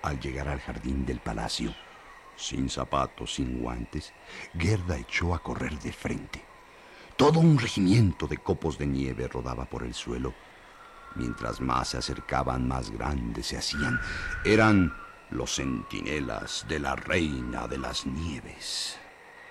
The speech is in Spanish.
Al llegar al jardín del palacio, sin zapatos, sin guantes, Gerda echó a correr de frente. Todo un regimiento de copos de nieve rodaba por el suelo. Mientras más se acercaban, más grandes se hacían. Eran los centinelas de la Reina de las Nieves.